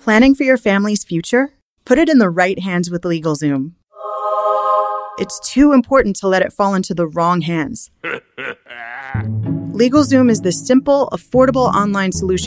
Planning for your family's future? Put it in the right hands with LegalZoom. It's too important to let it fall into the wrong hands. LegalZoom is the simple, affordable online solution